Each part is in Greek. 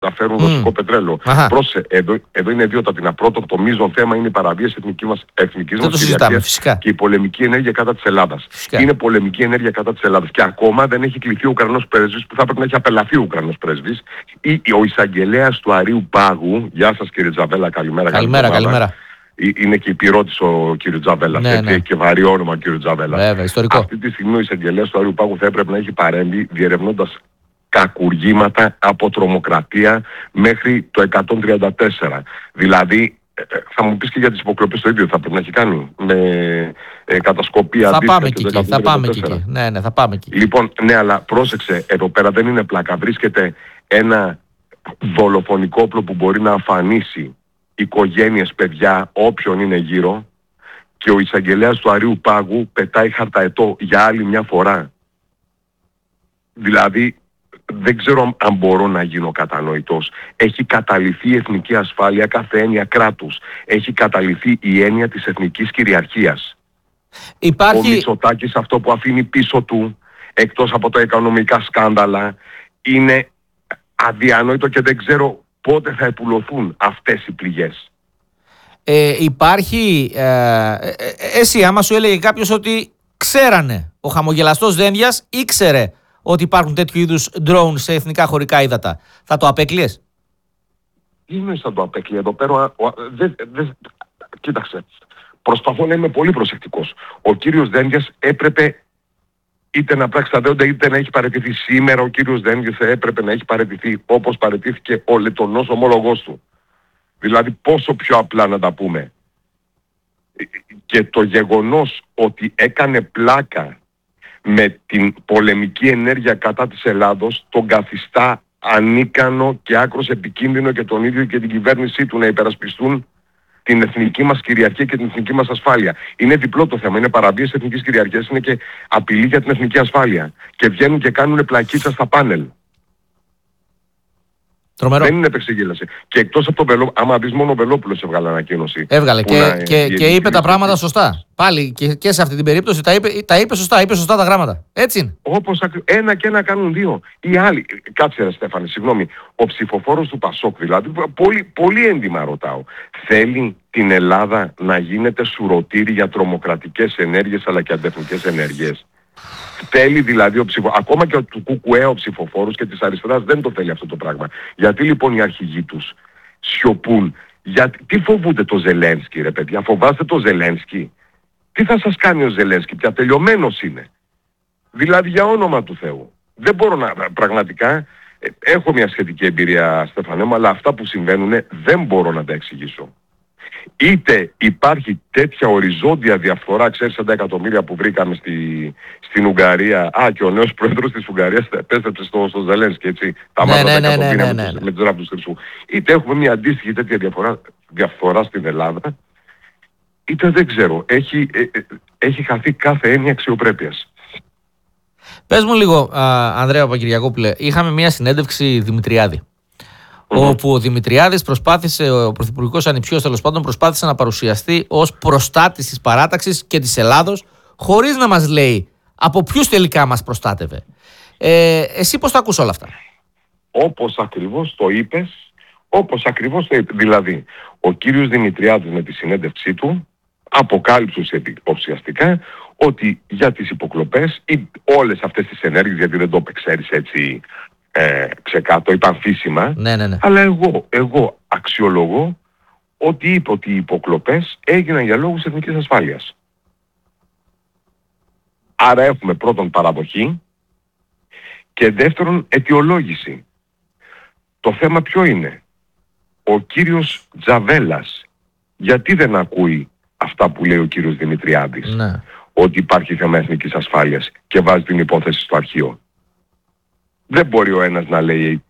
να φέρουν ρωσικό πετρέλαιο. Πρόσεχε, εδώ είναι δύο τα τινά. Πρώτον, το μείζον θέμα είναι η παραβίαση εθνικής μας κυριαρχίας και η πολεμική ενέργεια κατά της Ελλάδας. Είναι πολεμική ενέργεια κατά της Ελλάδας. Και ακόμα δεν έχει κληθεί ο Ουκρανός πρέσβης, που θα πρέπει να έχει απελαθεί ο Ουκρανός πρέσβης, ή ο εισαγγελέας του Αρείου Πάγου. Γεια σας κύριε Τζαβέλα, καλημέρα. Καλημέρα. Είναι και υπηρώτης ο κύριο Τζαβέλας. Έχει και βαρύ όνομα ο κύριο Τζαβέλας. Βέβαια, ιστορικό. Αυτή τη στιγμή ο εισαγγελέας του Αρείου Πάγου θα έπρεπε να έχει παρέμβει διερευνώντας κακουργήματα από τρομοκρατία μέχρι το 134. Δηλαδή, θα μου πεις και για τις υποκλοπές το ίδιο θα πρέπει να έχει κάνει. Με κατασκοπία αντίστοιχα. Θα πάμε και εκεί. Ναι, θα πάμε εκεί. Λοιπόν, ναι, αλλά πρόσεξε, εδώ πέρα δεν είναι πλάκα. Βρίσκεται ένα δολοφονικό όπλο που μπορεί να αφανίσει οικογένειες, παιδιά, όποιον είναι γύρω, και ο εισαγγελέας του Αρείου Πάγου πετάει χαρταετό για άλλη μια φορά. Δηλαδή, δεν ξέρω αν μπορώ να γίνω κατανοητός. Έχει καταληθεί η εθνική ασφάλεια κάθε έννοια κράτους. Έχει καταληθεί η έννοια της εθνικής κυριαρχίας. Ο Μητσοτάκης αυτό που αφήνει πίσω του, εκτός από τα οικονομικά σκάνδαλα, είναι αδιανόητο και δεν ξέρω πότε θα επουλωθούν αυτές οι πληγές. Υπάρχει... εσύ άμα σου έλεγε κάποιος ότι ξέρανε, ο χαμογελαστός Δένδιας ήξερε ότι υπάρχουν τέτοιου είδους drone σε εθνικά χωρικά ύδατα, θα το απέκλειες? Τι εννοείς θα το απέκλειε εδώ πέρα? Κοίταξε, προσπαθώ να είμαι πολύ προσεκτικός. Ο κύριος Δένδιας έπρεπε είτε να πράξει τα δέοντα είτε να έχει παραιτηθεί. Σήμερα ο κύριος Δένδιας έπρεπε να έχει παραιτηθεί όπως παραιτήθηκε ο λετονός ομόλογός του. Δηλαδή πόσο πιο απλά να τα πούμε. Και το γεγονός ότι έκανε πλάκα με την πολεμική ενέργεια κατά της Ελλάδος τον καθιστά ανίκανο και άκρος επικίνδυνο και τον ίδιο και την κυβέρνησή του να υπερασπιστούν την εθνική μας κυριαρχία και την εθνική μας ασφάλεια. Είναι διπλό το θέμα. Είναι παραβίαση εθνικής κυριαρχίας, είναι και απειλή για την εθνική ασφάλεια. Και βγαίνουν και κάνουν πλακίτσα στα πάνελ. Τρομερό. Δεν είναι επεξηγήλαση. Και εκτός από τον Βελόπουλο, άμα δεις μόνο ο Βελόπουλος έβγαλε ανακοίνωση. Έβγαλε και είπε τα πράγματα σωστά. Πάλι και σε αυτή την περίπτωση τα είπε σωστά, είπε σωστά τα γράμματα. Έτσι είναι. Όπως ένα και ένα κάνουν δύο. Οι άλλοι, κάτσε ρε Στέφανε, συγγνώμη, ο ψηφοφόρος του Πασόκ δηλαδή, πολύ έντιμα ρωτάω, θέλει την Ελλάδα να γίνεται σουρωτήρι για τρομοκρατικές ενέργειες αλλά και αντεθνικές ενέργειες? Θέλει δηλαδή ακόμα και του ΚΚΕ ο ψηφοφόρος και της αριστεράς δεν το θέλει αυτό το πράγμα. Γιατί λοιπόν οι αρχηγοί τους σιωπούν? Τι φοβούνται το Ζελένσκι ρε παιδιά? Φοβάστε το Ζελένσκι? Τι θα σας κάνει ο Ζελένσκι? Πια τελειωμένος είναι. Δηλαδή για όνομα του Θεού. Δεν μπορώ να πραγματικά, έχω μια σχετική εμπειρία Στέφανε μου, αλλά αυτά που συμβαίνουν δεν μπορώ να τα εξηγήσω. Είτε υπάρχει τέτοια οριζόντια διαφθορά, ξέρεις, 40 εκατομμύρια που βρήκαμε στην Ουγγαρία. Και ο νέος πρόεδρος της Ουγγαρίας επέστρεψε στο Ζελένσκι, έτσι. Τα μάτια εκατομμύρια με τους ράπτους χρυσού. Είτε έχουμε μια αντίστοιχη τέτοια διαφθορά στην Ελλάδα, είτε δεν ξέρω. Έχει χαθεί κάθε έννοια αξιοπρέπειας. Πες μου λίγο, Ανδρέα Παπακυριακόπουλε, είχαμε μια συνέντευξη Δημητριάδη. Όπου ο Δημητριάδης προσπάθησε, ο πρωθυπουργικός ανιψιός τέλος πάντων, προσπάθησε να παρουσιαστεί ως προστάτης της παράταξης και της Ελλάδος, χωρίς να μας λέει από ποιους τελικά μας προστάτευε. Εσύ πώς τα ακούς όλα αυτά? Όπως ακριβώς το είπες, δηλαδή, ο κύριος Δημητριάδης με τη συνέντευξή του αποκάλυψε ουσιαστικά ότι για τις υποκλοπές ή όλες αυτές τις ενέργειες, γιατί δεν το ξέρεις έτσι ξεκάτω, είπαν φύσιμα, αλλά εγώ αξιολογώ ότι είπε ότι οι υποκλοπές έγιναν για λόγους εθνικής ασφάλειας. Άρα έχουμε πρώτον παραδοχή και δεύτερον αιτιολόγηση. Το θέμα ποιο είναι? Ο κύριος Τζαβέλας γιατί δεν ακούει αυτά που λέει ο κύριος Δημητριάδης? Ότι υπάρχει θέμα εθνικής ασφάλειας και βάζει την υπόθεση στο αρχείο. Δεν μπορεί ο ένας να λέει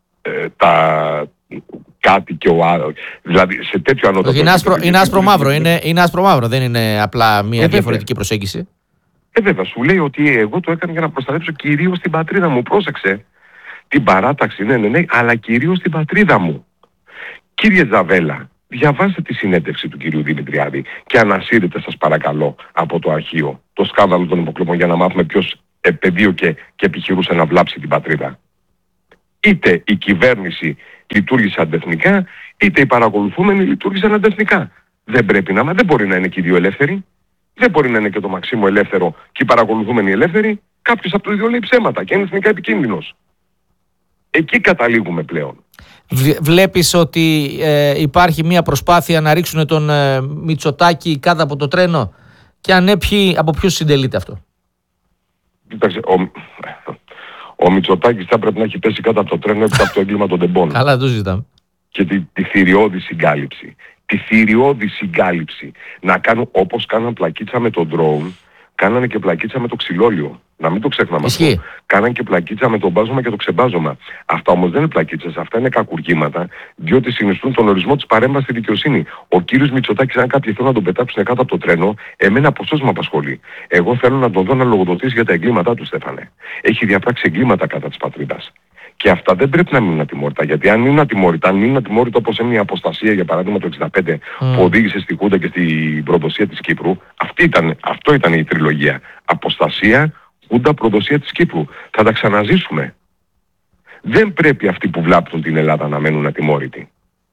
κάτι και ο άλλος. Δηλαδή σε τέτοιο ανώτατο... Είναι άσπρο-μαύρο, είναι άσπρο-μαύρο, δεν είναι απλά μια διαφορετική προσέγγιση. Βέβαια, σου λέει ότι εγώ το έκανα για να προστατεύσω κυρίως την πατρίδα μου. Πρόσεξε, την παράταξη, ναι, αλλά κυρίως την πατρίδα μου. Κύριε Τζαβέλα, διαβάστε τη συνέντευξη του κυρίου Δημητριάδη και ανασύρετε σας παρακαλώ από το αρχείο το σκάνδαλο των υποκλοπών για να μάθουμε ποιος επαιδείωκε και επιχειρούσε να βλάψει την πατρίδα. Είτε η κυβέρνηση λειτουργήσε αντεθνικά, είτε οι παρακολουθούμενοι λειτουργήσαν αντεθνικά. Δεν πρέπει δεν μπορεί να είναι και οι δύο ελεύθεροι. Δεν μπορεί να είναι και το Μαξίμο ελεύθερο και οι παρακολουθούμενοι ελεύθεροι. Κάποιος από τους δύο λέει ψέματα και είναι εθνικά επικίνδυνος. Εκεί καταλήγουμε πλέον. Βλέπεις ότι υπάρχει μια προσπάθεια να ρίξουν τον Μητσοτάκη κάτω από το τρένο, και αν από ποιους συντελείται αυτό? Κοίταξε, ο Μητσοτάκης θα πρέπει να έχει πέσει κάτω από το τρένο έπειτα από το έγκλημα των τεμπών. Καλά, το ζητάμε. Και τη θηριώδη συγκάλυψη. Τη θηριώδη συγκάλυψη. Να κάνουν όπως κάναν πλακίτσα με τον drone, κάνανε και πλακίτσα με το ξυλόλιο. Να μην το ξεχνάμε αυτό. Κάναν και πλακίτσα με το μπάζωμα και το ξεμπάζωμα. Αυτά όμως δεν είναι πλακίτσες, αυτά είναι κακουργήματα, διότι συνιστούν τον ορισμό της παρέμβασης στη δικαιοσύνη. Ο κύριος Μητσοτάκης, αν κάποιοι θέλουν να τον πετάξουν κάτω από το τρένο, εμένα ποσός με απασχολεί. Εγώ θέλω να τον δω να λογοδοτήσει για τα εγκλήματά του, Στέφανε. Έχει διαπράξει εγκλήματα κατά της πατρίδας. Και αυτά δεν πρέπει να μείνουν ατιμόρυτα. Γιατί αν μείνουν ατιμόρυτα όπως έμεινε η αποστασία, για παράδειγμα το 1965, που οδήγησε στη Χούντα και στην προδοσία της Κύπρου, αυτό ήταν η τριλογία. Αποστασία, Χούντα, προδοσία της Κύπρου. Θα τα ξαναζήσουμε. Δεν πρέπει αυτοί που βλάπτουν την Ελλάδα να μένουν ατιμόρυτοι.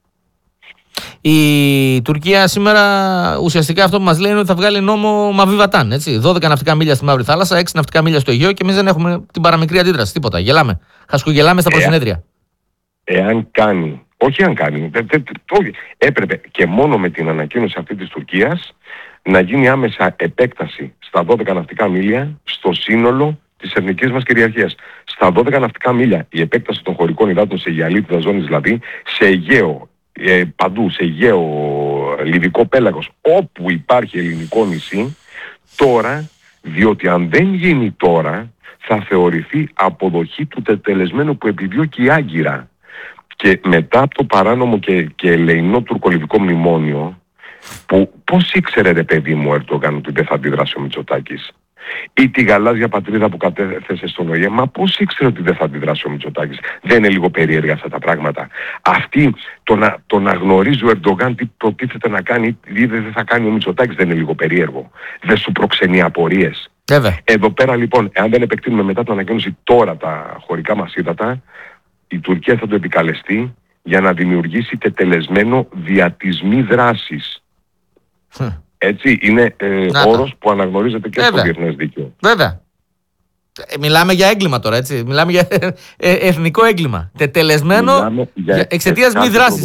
Η Τουρκία σήμερα ουσιαστικά αυτό που μας λέει είναι ότι θα βγάλει νόμο Μαβί Βατάν. 12 ναυτικά μίλια στη Μαύρη Θάλασσα, 6 ναυτικά μίλια στο Αιγαίο, και εμείς δεν έχουμε την παραμικρή αντίδραση. Τίποτα. Γελάμε. Χασκογελάμε στα προσυνέδρια. Εάν κάνει, όχι αν κάνει, έπρεπε και μόνο με την ανακοίνωση αυτή της Τουρκίας να γίνει άμεσα επέκταση στα 12 ναυτικά μίλια στο σύνολο της εθνικής μας κυριαρχίας. Στα 12 ναυτικά μίλια η επέκταση των χωρικών υδάτων σε γυαλίτιδα ζώνης, δηλαδή σε Αιγαίο, παντού, σε Αιγαίο, Λιβικό πέλαγος, όπου υπάρχει ελληνικό νησί, τώρα, διότι αν δεν γίνει τώρα, θα θεωρηθεί αποδοχή του τετελεσμένου που επιδιώκει η Άγκυρα. Και μετά από το παράνομο και ελεηνό τουρκολιβικό μνημόνιο, που πώς ήξερε, ρε παιδί μου, ο Ερντογάν ότι δεν θα αντιδράσει ο Μητσοτάκης, ή τη γαλάζια πατρίδα που κατέθεσε στον ΟΗΕ, μα πώς ήξερε ότι δεν θα αντιδράσει ο Μητσοτάκης? Δεν είναι λίγο περίεργα αυτά τα πράγματα? Αυτή το να γνωρίζει ο Ερντογάν τι προτίθεται να κάνει ή δεν θα κάνει ο Μητσοτάκης, δεν είναι λίγο περίεργο? Δεν σου προξενεί απορίες? Βέβαια. Εδώ πέρα λοιπόν, εάν δεν επεκτείνουμε μετά την ανακοίνωση τώρα τα χωρικά μας ύδατα, η Τουρκία θα το επικαλεστεί για να δημιουργήσει τετελεσμένο διατισμή δράσης. Έτσι, είναι όρος που αναγνωρίζεται και στο διεθνές δίκαιο. Βέβαια. Μιλάμε για έγκλημα τώρα, έτσι. Μιλάμε για εθνικό έγκλημα. Τετελεσμένο εξαιτίας μη δράσης.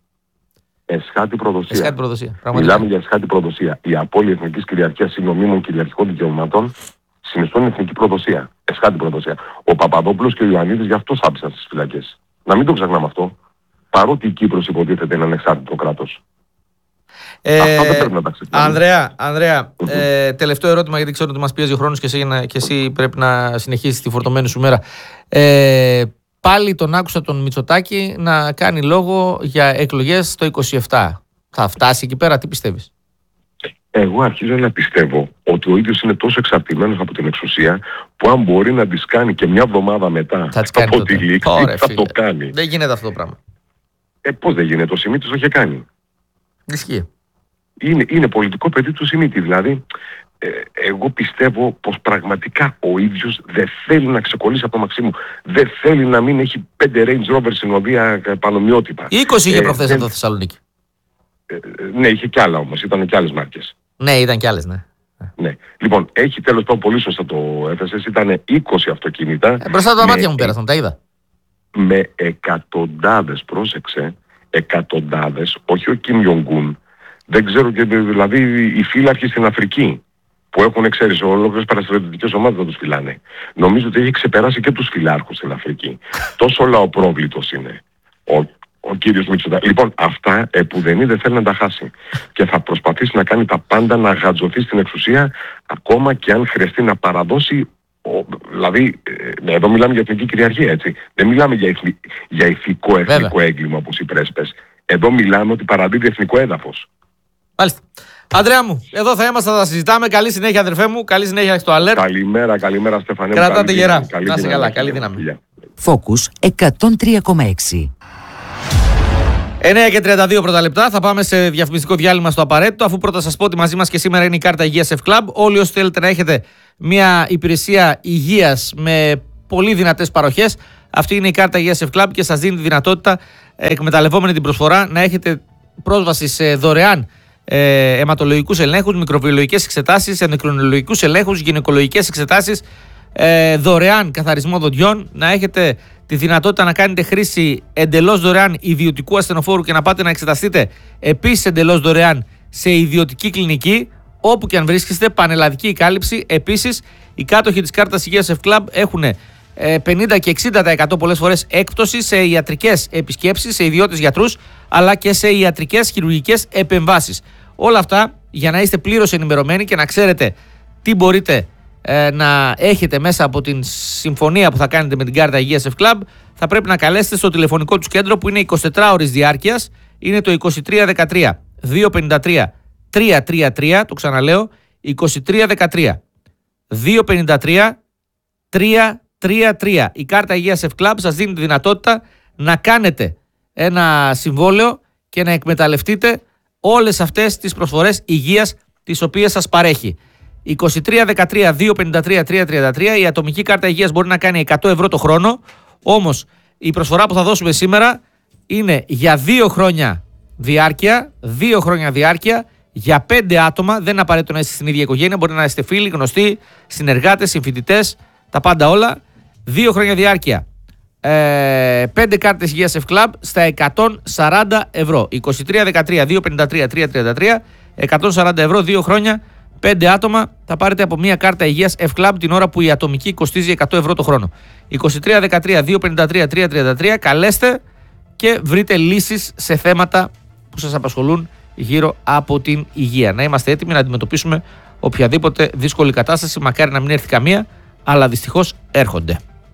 Εσχάτη προδοσία. Πραγματικά. Μιλάμε για εσχάτη προδοσία. Η απώλεια εθνικής κυριαρχίας ή νομίμων κυριαρχικών δικαιωμάτων συνιστούν εθνική προδοσία. Εσχάτη προδοσία. Ο Παπαδόπουλος και ο Ιωαννίδης γι' αυτό σάπησαν στις φυλακές. Να μην το ξεχνάμε αυτό. Παρότι η Κύπρος υποτίθεται είναι ανεξάρτητο κράτος. Αυτά δεν πρέπει να τα ξεχνάμε. Ανδρέα, τελευταίο ερώτημα, γιατί ξέρω ότι μας πιέζει ο χρόνος και εσύ πρέπει να συνεχίσεις τη φορτωμένη σου μέρα. Πάλι τον άκουσα τον Μητσοτάκη να κάνει λόγο για εκλογές το 27. Θα φτάσει εκεί πέρα, τι πιστεύεις? Εγώ αρχίζω να πιστεύω ότι ο ίδιος είναι τόσο εξαρτημένος από την εξουσία που αν μπορεί να τις κάνει και μια εβδομάδα μετά από τη λήξη θα το κάνει. Δεν γίνεται αυτό το πράγμα. Πώς δεν γίνεται? Ο Σιμίτης το είχε κάνει. Ισχύει. Είναι πολιτικό παιδί του Σιμίτη. Δηλαδή, εγώ πιστεύω πως πραγματικά ο ίδιος δεν θέλει να ξεκολλήσει από το Μαξίμου. Δεν θέλει να μην έχει 5 Range Rover συνοδεία πανομοιότυπα. 20 είχε προχθές από Θεσσαλονίκη. Ναι, είχε κι άλλα όμως. Ήταν κι άλλες μάρκες. Ναι, ήταν κι άλλες, ναι. Ναι. Λοιπόν, έχει τέλος πάντων, πολύ σωστά το έθεσες. Ήταν 20 αυτοκίνητα. Μπροστά από τα μάτια μου πέρασαν, τα είδα. Με εκατοντάδες, πρόσεξε, εκατοντάδες, όχι ο Κιμ Ιονγκούν. Δεν ξέρω, και δηλαδή οι φύλαρχοι στην Αφρική που έχουν, ξέρεις, ολόκληρες παραστρατιωτικές ομάδες να τους φυλάνε. Νομίζω ότι έχει ξεπεράσει και τους φυλάρχους στην Αφρική. Τόσο λαοπρόβλητος είναι ο κύριος Μητσοτάκης. Λοιπόν, αυτά που δεν θέλει να τα χάσει. Και θα προσπαθήσει να κάνει τα πάντα να γατζωθεί στην εξουσία, ακόμα και αν χρειαστεί να παραδώσει. Δηλαδή, εδώ μιλάμε για εθνική κυριαρχία, έτσι. Δεν μιλάμε για ηθικό εθνικό έγκλημα όπως οι πρέσπες. Εδώ μιλάμε ότι παραδίδει εθνικό έδαφος. Μάλιστα. Ανδρέα μου, εδώ θα είμαστε, θα τα συζητάμε. Καλή συνέχεια, αδερφέ μου. Καλή συνέχεια στο Alert. Καλημέρα, Στεφανέ. Κρατάτε γερά. Να είστε καλά. Καλή δύναμη. Focus 103,6. 9:32 πρώτα λεπτά. Θα πάμε σε διαφημιστικό διάλειμμα στο απαραίτητο. Αφού πρώτα σας πω ότι μαζί μας και σήμερα είναι η κάρτα υγείας F-Club. Όλοι όσοι θέλετε να έχετε μια υπηρεσία υγείας με πολύ δυνατές παροχές, Αυτή είναι η κάρτα ESF Club και σας δίνει τη δυνατότητα, εκμεταλλευόμενη την προσφορά, να έχετε πρόσβαση σε δωρεάν αιματολογικούς ελέγχους, μικροβιολογικές εξετάσεις, ενδοκρινολογικούς ελέγχους, γυναικολογικές εξετάσεις, δωρεάν καθαρισμό δοντιών, να έχετε τη δυνατότητα να κάνετε χρήση εντελώς δωρεάν ιδιωτικού ασθενοφόρου και να πάτε να εξεταστείτε επίσης εντελώς δωρεάν σε ιδιωτική κλινική, όπου και αν βρίσκεστε, πανελλαδική κάλυψη. Επίσης, οι κάτοχοι της κάρτας ESF Club έχουν 50 και 60% πολλές φορές έκπτωση σε ιατρικές επισκέψεις, σε ιδιώτες γιατρούς, αλλά και σε ιατρικές χειρουργικές επεμβάσεις. Όλα αυτά για να είστε πλήρως ενημερωμένοι και να ξέρετε τι μπορείτε να έχετε μέσα από την συμφωνία που θα κάνετε με την κάρτα ESF Club, θα πρέπει να καλέσετε στο τηλεφωνικό τους κέντρο που είναι 24 ώρες διάρκειας, είναι το 2313 253 333, το ξαναλέω, 2313 253 333. Η κάρτα ESF Club σας δίνει τη δυνατότητα να κάνετε ένα συμβόλαιο και να εκμεταλλευτείτε όλες αυτές τις προσφορές υγείας τις οποίες σας παρέχει. 2313 253 333. Η ατομική κάρτα υγείας μπορεί να κάνει 100 ευρώ το χρόνο, όμως η προσφορά που θα δώσουμε σήμερα είναι για 2 χρόνια διάρκεια, 2 χρόνια διάρκεια για 5 άτομα. Δεν είναι απαραίτητο να είστε στην ίδια οικογένεια, μπορεί να είστε φίλοι, γνωστοί, συνεργάτες, συμφοιτητές, τα πάντα όλα. 2 χρόνια διάρκεια. 5 κάρτες ESF Club στα 140 ευρώ. 2313 253 333, 140 ευρώ, 2 χρόνια, 5 άτομα. Θα πάρετε από μια κάρτα υγείας F Club την ώρα που η ατομική κοστίζει 100 ευρώ το χρόνο. 2313 253 333. Καλέστε και βρείτε λύσεις σε θέματα που σας απασχολούν γύρω από την υγεία. Να είμαστε έτοιμοι να αντιμετωπίσουμε οποιαδήποτε δύσκολη κατάσταση. Μακάρι να μην έρθει καμία, αλλά δυστυχώς έρχονται.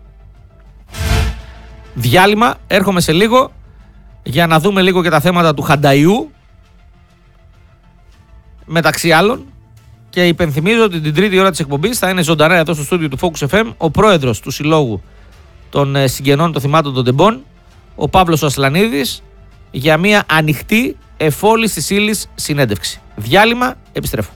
Διάλειμμα, έρχομαι σε λίγο για να δούμε λίγο και τα θέματα του Χανταϊού, μεταξύ άλλων, και υπενθυμίζω ότι την τρίτη ώρα της εκπομπής θα είναι ζωντανά εδώ στο στούντιο του Focus FM ο πρόεδρος του Συλλόγου των Συγγενών των Θυμάτων των Τεμπών, ο Παύλος Ασλανίδης, για μια ανοιχτή εφόλης της ύλης συνέντευξη. Διάλειμμα, επιστρέφω.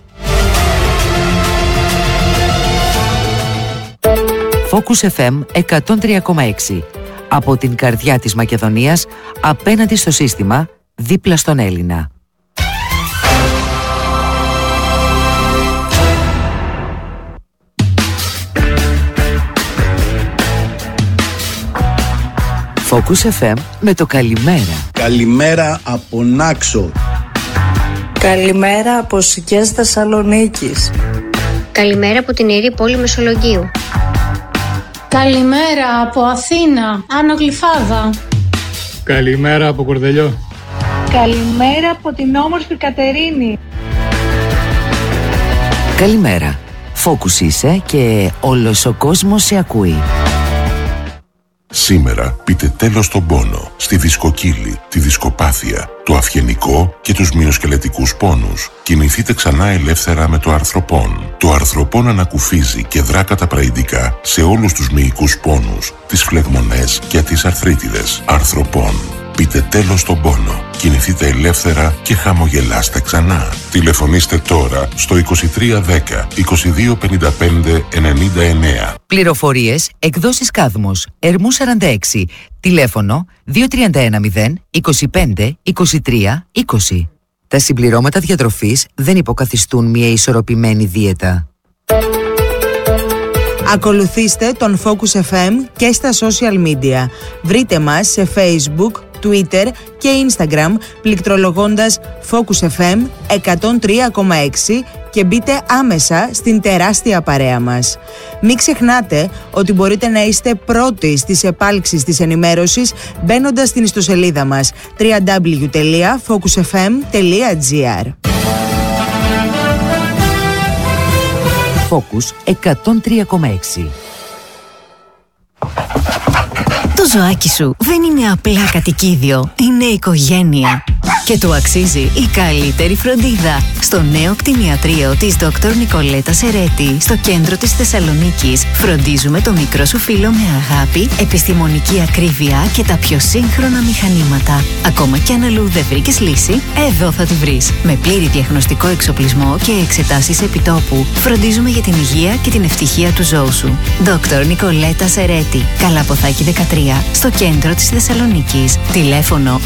Focus FM 103,6. Από την καρδιά της Μακεδονίας, απέναντι στο σύστημα, δίπλα στον Έλληνα. Focus FM με το καλημέρα. Καλημέρα από Νάξο. Καλημέρα από Σικές Θεσσαλονίκης. Καλημέρα από την ιερή πόλη Μεσολογγίου. Καλημέρα από Αθήνα, Άνω Γλυφάδα. Καλημέρα από Κορδελιό. Καλημέρα από την όμορφη Κατερίνη. Καλημέρα. Focus είσαι και όλος ο κόσμος σε ακούει. Σήμερα πείτε τέλος στον πόνο, στη δισκοκύλη, τη δισκοπάθεια, το αυγενικό και τους μυοσκελετικούς πόνους. Κινηθείτε ξανά ελεύθερα με το αρθροπόν. Το αρθροπόν ανακουφίζει και δρά καταπραϊντικά σε όλους τους μυϊκούς πόνους, τις φλεγμονές και τις αρθρίτιδες. Αρθροπόν. Πείτε τέλος στον πόνο. Κινηθείτε ελεύθερα και χαμογελάστε ξανά. Τηλεφωνήστε τώρα στο 2310 2255 99. Πληροφορίες, εκδόσεις Κάδμος, Ερμού 46, τηλέφωνο 2310 25 23 20. Τα συμπληρώματα διατροφής δεν υποκαθιστούν μια ισορροπημένη δίαιτα. Ακολουθήστε τον Focus FM και στα social media. Βρείτε μας σε Facebook, Twitter και Instagram πληκτρολογώντας Focus FM 103,6 και μπείτε άμεσα στην τεράστια παρέα μας. Μην ξεχνάτε ότι μπορείτε να είστε πρώτοι στις επάλξεις της ενημέρωσης μπαίνοντας στην ιστοσελίδα μας www.focusfm.gr. Focus 103,6. Το ζωάκι σου δεν είναι απλά κατοικίδιο, είναι οικογένεια. Και του αξίζει η καλύτερη φροντίδα. Στο νέο κτηνιατρίο της Dr. Νικολέτα Σερέτη, στο κέντρο της Θεσσαλονίκης, φροντίζουμε το μικρό σου φίλο με αγάπη, επιστημονική ακρίβεια και τα πιο σύγχρονα μηχανήματα. Ακόμα κι αν αλλού δεν βρήκες λύση, εδώ θα τη βρεις. Με πλήρη διαγνωστικό εξοπλισμό και εξετάσεις επιτόπου, φροντίζουμε για την υγεία και την ευτυχία του ζώου σου. Dr. Νικολέτα Σερέτη, Καλαποθάκη 13, στο κέντρο της Θεσσαλονίκης. Τηλέφωνο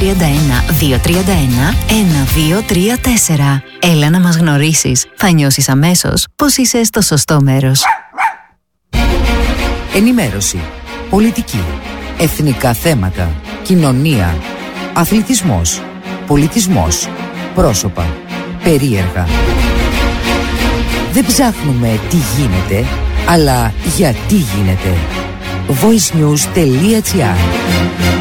231-231-1234. Έλα να μας γνωρίσεις. Θα νιώσεις αμέσως πως είσαι στο σωστό μέρος. Ενημέρωση, πολιτική, εθνικά θέματα, κοινωνία, αθλητισμός, πολιτισμός, πρόσωπα, περίεργα. Δεν ψάχνουμε τι γίνεται, αλλά γιατί γίνεται. voicenews.gr